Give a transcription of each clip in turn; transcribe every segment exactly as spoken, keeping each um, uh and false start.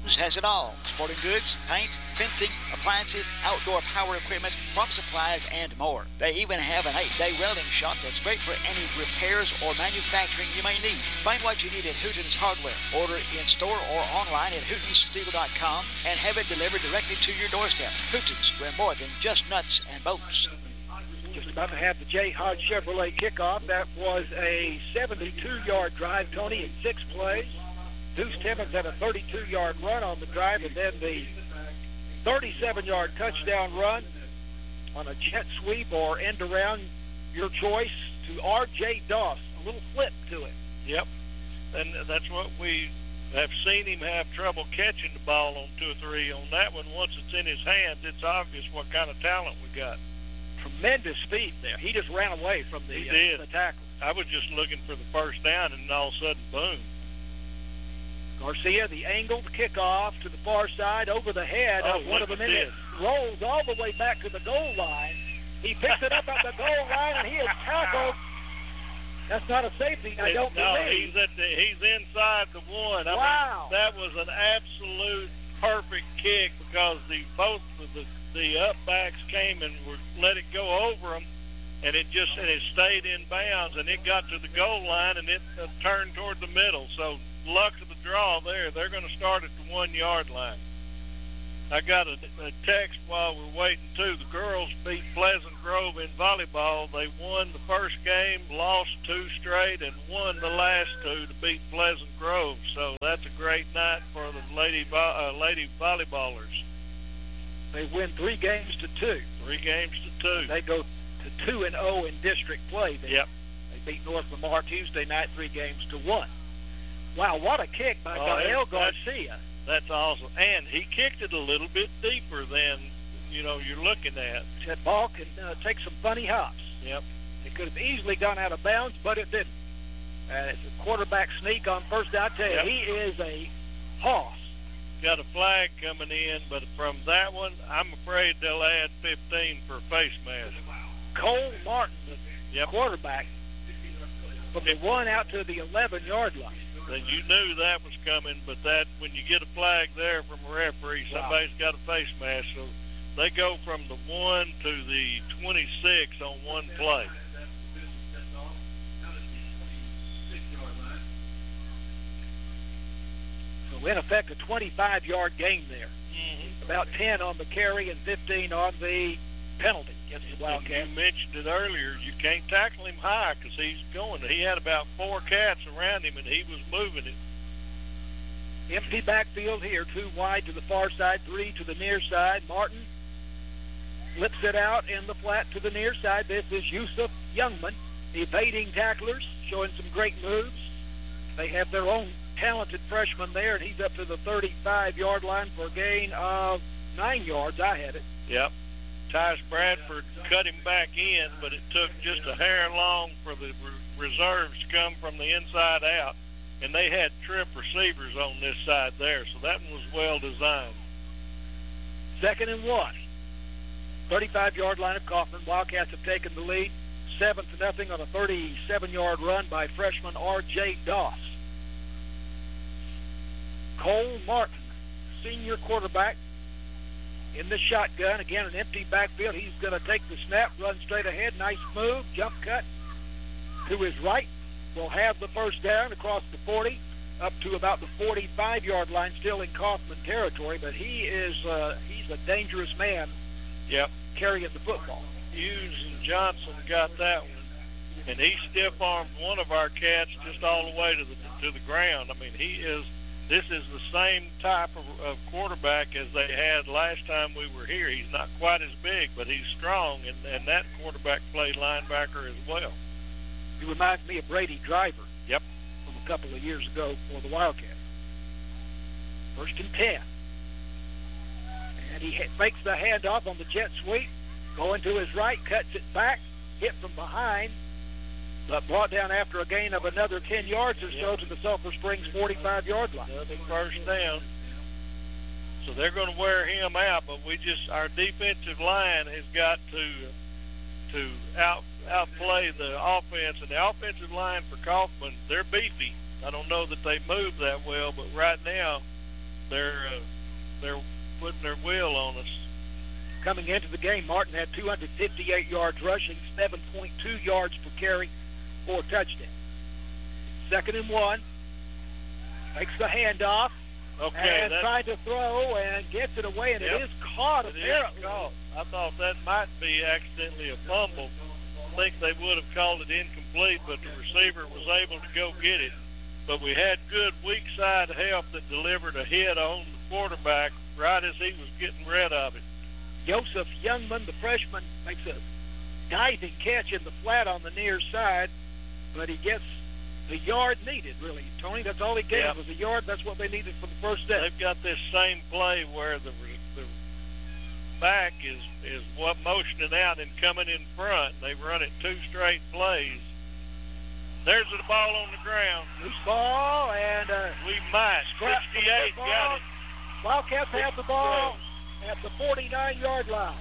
Hootens has it all. Sporting goods, paint, fencing, appliances, outdoor power equipment, farm supplies, and more. They even have an eight-day welding shop that's great for any repairs or manufacturing you may need. Find what you need at Hootens Hardware. Order in store or online at hootens steel dot com and have it delivered directly to your doorstep. Hootens, we're more than just nuts and bolts. Just about to have the J. Hodge Chevrolet kickoff. That was a seventy-two-yard drive, Tony, in six plays. Deuce Timmons had a thirty-two-yard run on the drive, and then the thirty-seven-yard touchdown run on a jet sweep or end around, your choice, to R J. Doss. A little flip to it. Yep, and that's what we have seen him have trouble catching the ball on two or three. On that one, once it's in his hands, it's obvious what kind of talent we got. Tremendous speed there. He just ran away from the, he did. Uh, the tackle. I was just looking for the first down, and all of a sudden, boom. Garcia, the angled kickoff to the far side over the head oh, of one of the men. It Rolls all the way back to the goal line. He picks it up at the goal line, and he is tackled. That's not a safety, I don't no, believe. he's at the, he's inside the one. I wow. mean, that was an absolute perfect kick because the both of the the upbacks came and were, let it go over them, and it just and it stayed in bounds, and it got to the goal line, and it uh, turned toward the middle. So luck of the draw there. They're going to start at the one-yard line. I got a, a text while we're waiting, too. The girls beat Pleasant Grove in volleyball. They won the first game, lost two straight, and won the last two to beat Pleasant Grove. So that's a great night for the lady vo- uh, lady volleyballers. They win three games to two. Three games to two. They go to two and zero in district play. They, yep. They beat North Lamar Tuesday night, three games to one. Wow, what a kick by oh, Gael that's, Garcia. That's awesome. And he kicked it a little bit deeper than, you know, you're looking at. That ball can uh, take some funny hops. Yep. It could have easily gone out of bounds, but it didn't. Uh, it's a quarterback sneak on first down. I tell you, yep. he is a hoss. Got a flag coming in, but from that one, I'm afraid they'll add fifteen for face mask. Cole Martin, the yep. quarterback, from the one out to the eleven-yard line. And you knew that was coming, but that when you get a flag there from a referee, somebody's got a face mask. So they go from the one to the twenty-six on one play. So in effect, a twenty-five-yard gain there. Mm-hmm. About ten on the carry and fifteen on the penalty against the Wildcats. You mentioned it earlier. You can't tackle him high because he's going. He had about four cats around him, and he was moving it. Empty backfield here, two wide to the far side, three to the near side. Martin flips it out in the flat to the near side. This is Yusuf Youngman, evading tacklers, showing some great moves. They have their own talented freshman there, and he's up to the thirty-five-yard line for a gain of nine yards. I had it. Yep. Tyus Bradford cut him back in, but it took just a hair long for the re- reserves to come from the inside out, and they had trip receivers on this side there, so that one was well designed. Second and one. thirty-five-yard line of Kaufman. Wildcats have taken the lead, seven to nothing on a thirty-seven-yard run by freshman R J. Doss. Cole Martin, senior quarterback, in the shotgun. Again, an empty backfield. He's going to take the snap, run straight ahead. Nice move, jump cut to his right. Will have the first down across the forty, up to about the forty-five-yard line, still in Kaufman territory. But he is uh, he's a dangerous man. Yep. Carrying the football. Hughes and Johnson got that one, and he stiff-armed one of our cats just all the way to the to the ground. I mean, he is. This is the same type of, of quarterback as they had last time we were here. He's not quite as big, but he's strong, and, and that quarterback played linebacker as well. He reminds me of Brady Driver. Yep. From a couple of years ago for the Wildcats. First and ten. And he ha- makes the handoff on the jet sweep. Going to his right, cuts it back, hit from behind, but brought down after a gain of another ten yards or so to the Sulphur Springs forty-five-yard line. Another first down. So they're going to wear him out, but we just our defensive line has got to to out outplay the offense, and the offensive line for Kaufman, they're beefy. I don't know that they move that well, but right now they're uh, they're putting their will on us. Coming into the game, Martin had two hundred fifty-eight yards rushing, seven point two yards per carry, four touchdowns. Second and one. Makes the handoff. Okay, and trying to throw and gets it away, and yep. it is caught it apparently. Is caught. I thought that might be accidentally a fumble. I think they would have called it incomplete, but the receiver was able to go get it. But we had good weak side help that delivered a hit on the quarterback right as he was getting rid of it. Joseph Youngman, the freshman, makes a diving catch in the flat on the near side, but he gets the yard needed, really. Tony, that's all he gave yep. was a yard. That's what they needed for the first step. They've got this same play where the the back is, is what motioning out and coming in front. They've run it two straight plays. There's the ball on the ground. Loose ball, and uh, we might. sixty-eight got it. Wildcats have the ball at the forty-nine-yard line.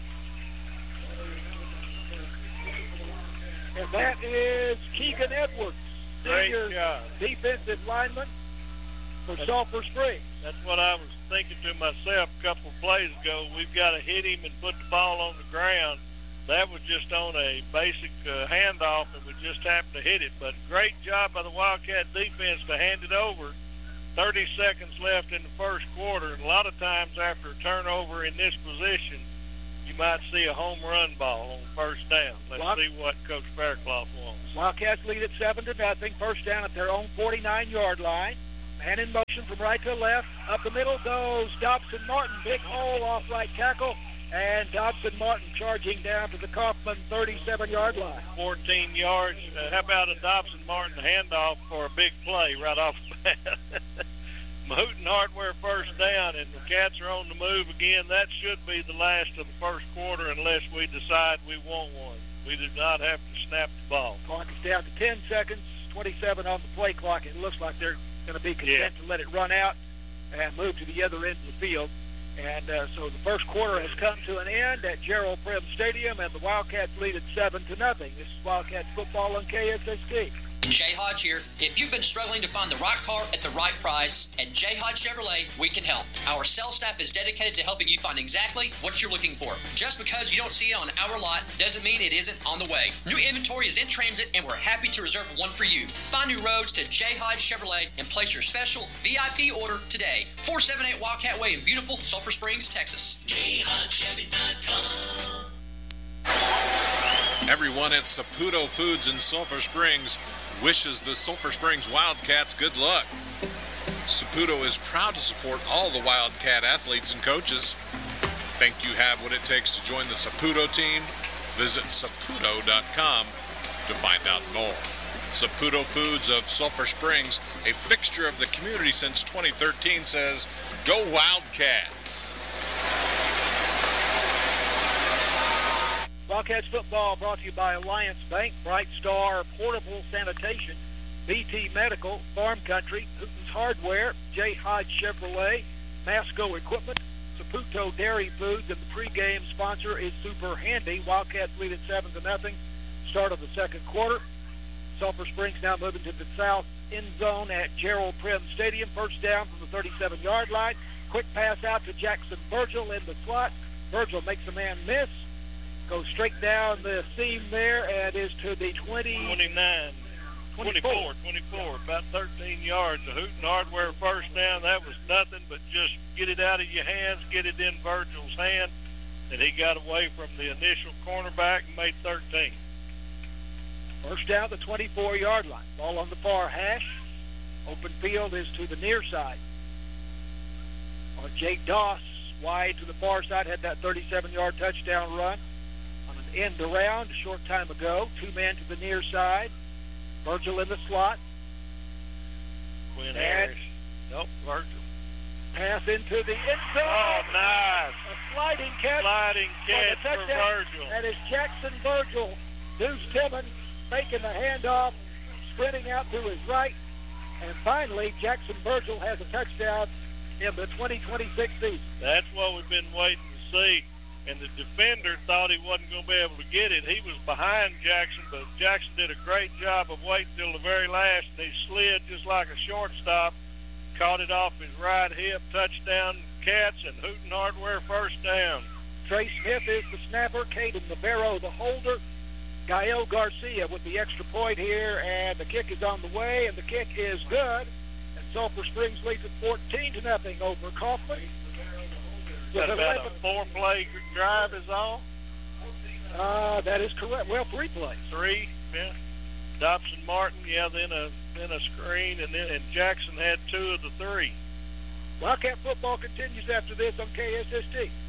And that is Keegan Edwards, senior defensive lineman for that's, Sulphur Springs. That's what I was thinking to myself a couple of plays ago. We've got to hit him and put the ball on the ground. That was just on a basic uh, handoff, and we just happened to hit it. But great job by the Wildcat defense to hand it over. thirty seconds left in the first quarter, and a lot of times after a turnover in this position, you might see a home run ball on first down. Let's Wild- see what Coach Faircloth wants. Wildcats lead at seven to nothing. First down at their own forty-nine-yard line. Man in motion from right to left. Up the middle goes Dobson Martin. Big hole off right tackle. And Dobson Martin charging down to the Kaufman thirty-seven-yard line. fourteen yards. Uh, how about a Dobson Martin handoff for a big play right off the bat? Mahooten Hardware first down, and the Cats are on the move again. That should be the last of the first quarter unless we decide we want one. We do not have to snap the ball. Clock is down to ten seconds, twenty-seven on the play clock. It looks like they're going to be content yeah. to let it run out and move to the other end of the field. And uh, so the first quarter has come to an end at Gerald Prim Stadium, and the Wildcats lead at seven to nothing. This is Wildcats football on K S S T. Jay Hodge here. If you've been struggling to find the right car at the right price, at Jay Hodge Chevrolet, we can help. Our sales staff is dedicated to helping you find exactly what you're looking for. Just because you don't see it on our lot doesn't mean it isn't on the way. New inventory is in transit, and we're happy to reserve one for you. Find new roads to Jay Hodge Chevrolet and place your special V I P order today. four seventy-eight Wildcat Way in beautiful Sulphur Springs, Texas. Jay Hodge Chevy dot com. Everyone at Saputo Foods in Sulphur Springs wishes the Sulphur Springs Wildcats good luck. Saputo is proud to support all the Wildcat athletes and coaches. Think you have what it takes to join the Saputo team? Visit saputo dot com to find out more. Saputo Foods of Sulphur Springs, a fixture of the community since twenty thirteen, says, "Go Wildcats!" Wildcats football brought to you by Alliance Bank, Bright Star Portable Sanitation, B T Medical, Farm Country, Hooten's Hardware, J. Hodge Chevrolet, Masco Equipment, Saputo Dairy Foods, and the pregame sponsor is Super Handy. Wildcats lead at seven to nothing. Start of the second quarter. Sulphur Springs now moving to the south end zone at Gerald Prim Stadium. First down from the thirty-seven-yard line. Quick pass out to Jackson Virgil in the slot. Virgil makes a man miss. Goes straight down the seam there and is to the twenty. twenty-nine. twenty-four. twenty-four. About thirteen yards. The Hooten Hardware first down. That was nothing but just get it out of your hands, get it in Virgil's hand, and he got away from the initial cornerback and made thirteen. First down the twenty-four-yard line. Ball on the far hash. Open field is to the near side. On Jake Doss, wide to the far side, had that thirty-seven-yard touchdown run. End around a short time ago. Two men to the near side. Virgil in the slot. Quinn Harris. Nope, Virgil. Pass into the end zone. Oh, nice. A sliding catch. Sliding catch for, for Virgil. That is Jackson Virgil. Deuce Timmons making the handoff, sprinting out to his right. And finally, Jackson Virgil has a touchdown in the twenty twenty-six season. That's what we've been waiting to see. And the defender thought he wasn't going to be able to get it. He was behind Jackson, but Jackson did a great job of waiting till the very last, and he slid just like a shortstop caught it off his right hip, touchdown Cats, and Hooten Hardware first down. Trey Smith is the snapper, Caden Navarro the holder, Gael Garcia with the extra point here, and the kick is on the way, and the kick is good. And Sulphur Springs leads at fourteen to nothing over Kaufman. That about a four-play drive is all? Uh, that is correct. Well, three plays. Three, yeah. Dobson Martin, yeah, then a then a screen, and then and Jackson had two of the three. Wildcat football continues after this on K S S T.